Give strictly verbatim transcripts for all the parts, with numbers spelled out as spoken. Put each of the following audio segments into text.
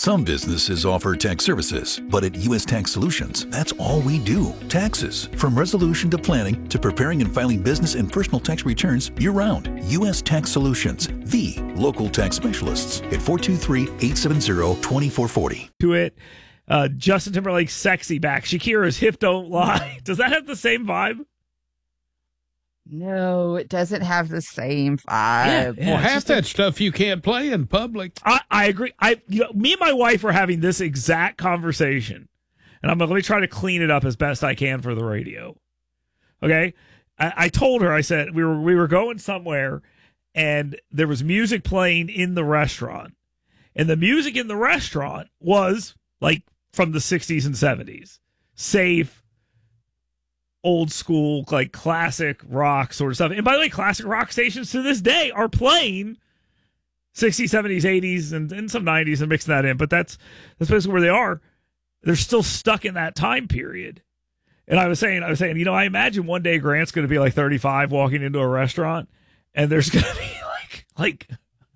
Some businesses offer tax services, but at U S Tax Solutions, that's all we do. Taxes. From resolution to planning to preparing and filing business and personal tax returns year-round. U S Tax Solutions, the local tax specialists at four two three, eight seven zero, two four four zero. To it, uh, Justin Timberlake's Sexy Back. Shakira's Hip Don't Lie. Does that have the same vibe? No, it doesn't have the same vibe. Yeah, yeah, well, half that a, stuff you can't play in public. I, I agree. I, you know, me and my wife were having this exact conversation, and I'm like, let me try to clean it up as best I can for the radio. Okay, I, I told her, I said we were we were going somewhere, and there was music playing in the restaurant, and the music in the restaurant was like from the sixties and seventies, safe. Old school, like classic rock sort of stuff. And by the way, classic rock stations to this day are playing sixties, seventies, eighties, and, and some nineties and mixing that in. But that's that's basically where they are. They're still stuck in that time period. And I was saying, I was saying, you know, I imagine one day Grant's going to be like thirty-five walking into a restaurant, and there's going to be like,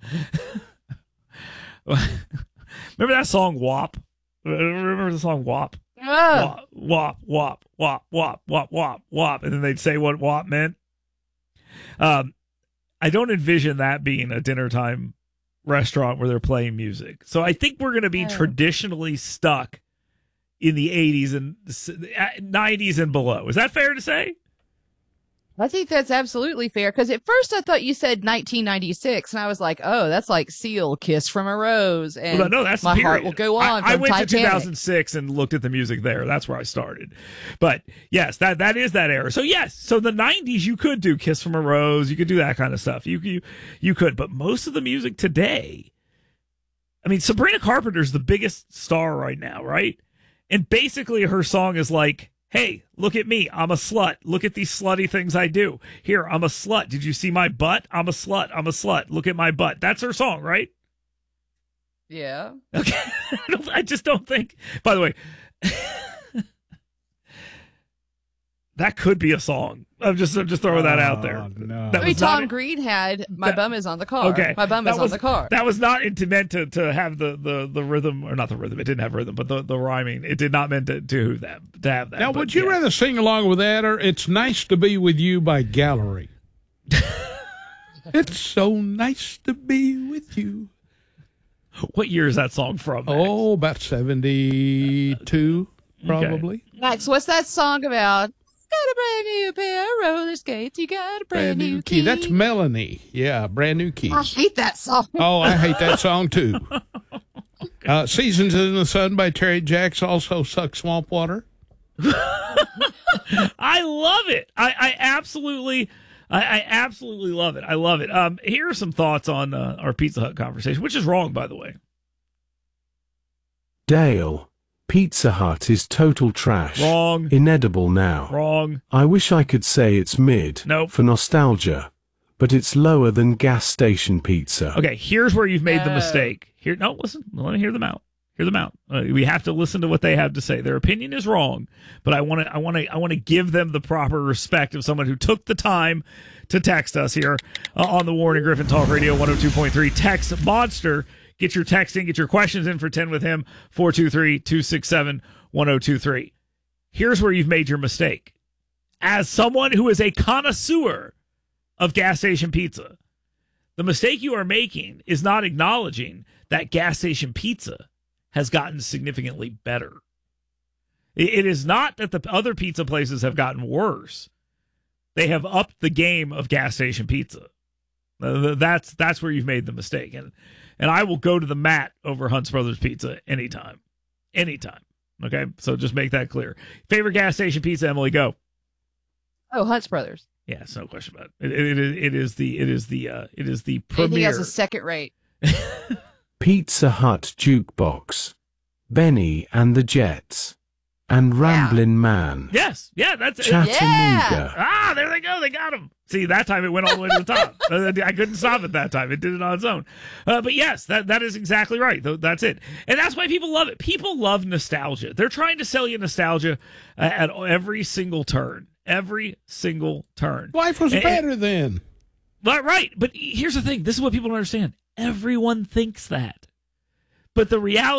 like, remember that song W A P? Remember the song W A P? Oh. Wop, wop, wop, wop, wop, wop, wop. And then they'd say what wop meant. Um, I don't envision that being a dinner time restaurant where they're playing music. So I think we're going to be oh. traditionally stuck in the eighties and nineties and below. Is that fair to say? I think that's absolutely fair, because at first I thought you said nineteen ninety-six, and I was like, oh, that's like Seal, Kiss from a Rose, and well, no, that's My the Heart Will Go On. I, I from went Titanic. to two thousand six and looked at the music there. That's where I started. But yes, that that is that era. So yes, so the nineties you could do Kiss from a Rose, you could do that kind of stuff. You you you could, but most of the music today, I mean, Sabrina Carpenter's the biggest star right now, right? And basically her song is like, hey, look at me. I'm a slut. Look at these slutty things I do. Here, I'm a slut. Did you see my butt? I'm a slut. I'm a slut. Look at my butt. That's her song, right? Yeah. Okay. I just don't think, by the way, that could be a song. I'm just I'm just throwing that out there. Oh, no. That I mean, was Tom not, Green had My that, Bum Is on the Car. Okay. My Bum that Is was, on the Car. That was not into, meant to, to have the, the, the rhythm, or not the rhythm. It didn't have rhythm, but the, the rhyming. It did not meant to, to, that, to have that. Now, but, would you yeah. rather sing along with that, or It's Nice to Be With You by Gallery? It's so nice to be with you. What year is that song from, Max? Oh, about seventy-two, probably. Okay. Max, what's that song about? Got a brand new pair of roller skates. You got a brand, Brand new new key. key. That's Melanie. Yeah, brand new keys. I hate that song. Oh, I hate that song, too. uh, Seasons in the Sun by Terry Jacks also Suck Swamp Water. I love it. I, I absolutely, I, I absolutely love it. I love it. Um, here are some thoughts on uh, our Pizza Hut conversation, which is wrong, by the way. Dale, Pizza Hut is total trash. Wrong. Inedible now. Wrong. I wish I could say it's mid. Nope. For nostalgia, but it's lower than gas station pizza. Okay, here's where you've made the No. mistake. Here, no, listen. Let me hear them out. Hear them out. Uh, we have to listen to what they have to say. Their opinion is wrong, but I want to, I want to, I want to give them the proper respect of someone who took the time to text us here uh, on the Warren and Griffin Talk Radio one oh two point three Text Monster. Get your text in, get your questions in for ten with him, four two three, two six seven, one oh two three. Here's where you've made your mistake. As someone who is a connoisseur of gas station pizza, the mistake you are making is not acknowledging that gas station pizza has gotten significantly better. It is not that the other pizza places have gotten worse. They have upped the game of gas station pizza. That's that's where you've made the mistake. And and I will go to the mat over Hunt's Brothers Pizza anytime. Anytime. Okay? So just make that clear. Favorite gas station pizza, Emily, go. Oh, Hunt's Brothers. Yes, no question about it. It, it, it is the it is the uh, it is the Anything premier. else is second rate. Pizza Hut Jukebox, Benny and the Jets, and Ramblin' Man. Yes, yeah, that's it. Chattanooga. Yeah. Ah, there they go. They got him. See, that time it went all the way to the top. I couldn't stop it that time. It did it on its own. Uh, but yes, that that is exactly right. That's it. And that's why people love it. People love nostalgia. They're trying to sell you nostalgia uh, at every single turn. Every single turn. Life was And- better then. But, right. But here's the thing. This is what people don't understand. Everyone thinks that. But the reality